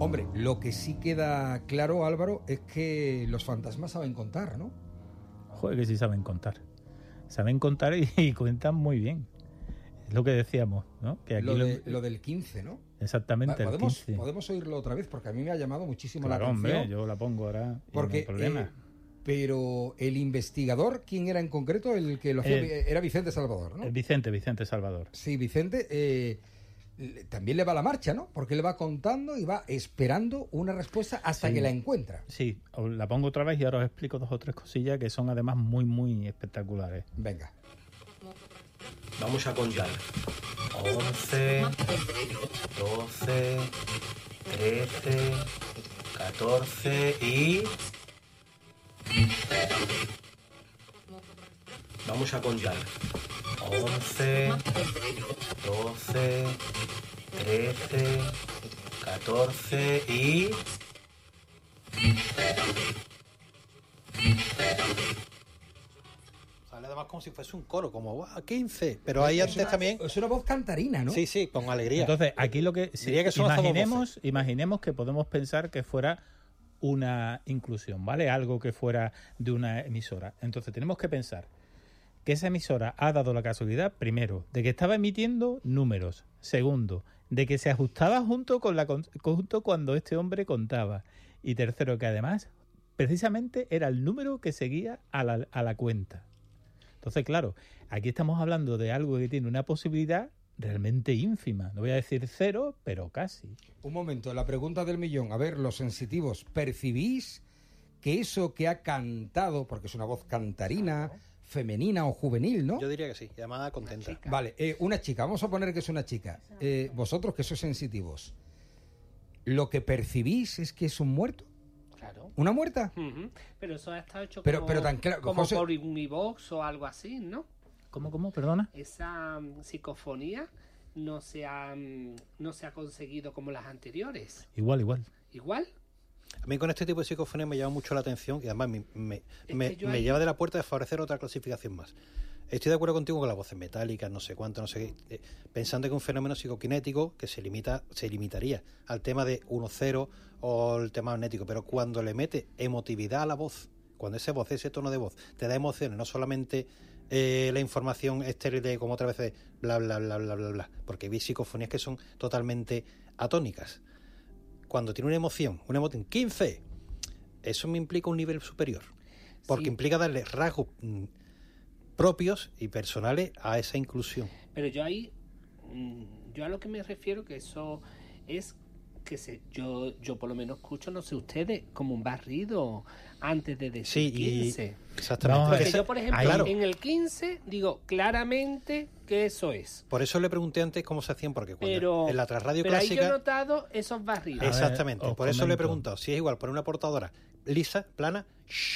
Hombre, lo que sí queda claro, Álvaro, es que los fantasmas saben contar, ¿no? Joder, que sí saben contar. Saben contar y cuentan muy bien. Es lo que decíamos, ¿no? Que aquí lo del 15, ¿no? Exactamente, el 15. Podemos oírlo otra vez, porque a mí me ha llamado muchísimo la Claro, atención. hombre, yo la pongo ahora y Porque, no hay problema. Pero el investigador, ¿quién era en concreto? El que lo hacía, era Vicente Salvador, ¿no? Vicente Salvador. Sí, Vicente también le va a la marcha, ¿no? Porque le va contando y va esperando una respuesta hasta que la encuentra. Sí, la pongo otra vez y ahora os explico 2 o 3 cosillas que son además muy, muy espectaculares. Venga. Vamos a contar. 11, 12, 13, 14 y... Vamos a contar. 11, 12, 13, 14 y... Sale además como si fuese un coro, como 15. Pero hay antes también... Es una voz cantarina, ¿no? Sí, sí, con alegría. Entonces, aquí lo que... Diría que son imaginemos que podemos pensar que fuera una inclusión, ¿vale? Algo que fuera de una emisora. Entonces, tenemos que pensar que esa emisora ha dado la casualidad, primero, de que estaba emitiendo números. Segundo, de que se ajustaba junto cuando este hombre contaba. Y tercero, que además, precisamente, era el número que seguía a la cuenta. Entonces, claro, aquí estamos hablando de algo que tiene una posibilidad realmente ínfima. No voy a decir 0, pero casi. Un momento, la pregunta del millón. A ver, los sensitivos, ¿percibís que eso que ha cantado, porque es una voz cantarina, femenina o juvenil, ¿no? Yo diría que sí, llamada contenta. Vale, una chica, vamos a poner que es una chica. Vosotros que sois sensitivos, ¿lo que percibís es que es un muerto? Claro. ¿Una muerta? Uh-huh. Pero eso ha estado hecho pero tan claro, como José... por Univox o algo así, ¿no? ¿Cómo? Perdona. Esa psicofonía no se ha conseguido como las anteriores. Igual. ¿Igual? A mí con este tipo de psicofonía me llama mucho la atención y además me lleva de la puerta de favorecer otra clasificación más. Estoy de acuerdo contigo con las voces metálicas, no sé cuánto, no sé qué, pensando que un fenómeno psicoquinético que se limitaría al tema de 1-0 o el tema magnético, pero cuando le mete emotividad a la voz, cuando ese tono de voz te da emociones, no solamente la información estéril de como otra vez de bla bla bla bla bla bla, porque vi psicofonías que son totalmente atónicas. Cuando tiene una emoción 15, eso me implica un nivel superior, porque implica darle rasgos propios y personales a esa inclusión. Pero yo a lo que me refiero que eso es que yo por lo menos escucho, no sé ustedes, como un barrido antes de decir 15. Exactamente. Porque yo, por ejemplo, en el 15 digo claramente que eso es. Por eso le pregunté antes cómo se hacían, porque cuando en la trasradio clásica... Pero ahí yo he notado esos barridos. Exactamente, por eso le he preguntado si es igual poner una portadora lisa, plana,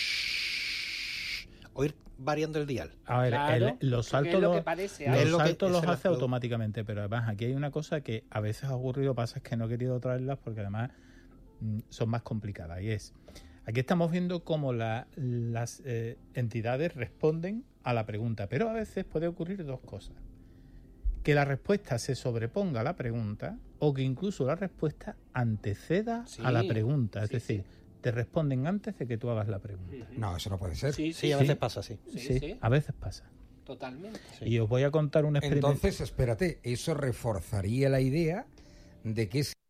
o ir variando el dial. A ver, claro, los saltos los hace automáticamente, pero además aquí hay una cosa que a veces ha ocurrido, pasa es que no he querido traerlas porque además son más complicadas, y es, aquí estamos viendo cómo las entidades responden a la pregunta, pero a veces puede ocurrir 2 cosas: que la respuesta se sobreponga a la pregunta, o que incluso la respuesta anteceda a la pregunta, es decir, te responden antes de que tú hagas la pregunta. No, eso no puede ser. Sí, a veces pasa, sí. Sí, a veces pasa. Totalmente. Y os voy a contar un experimento. Entonces, espérate, eso reforzaría la idea de que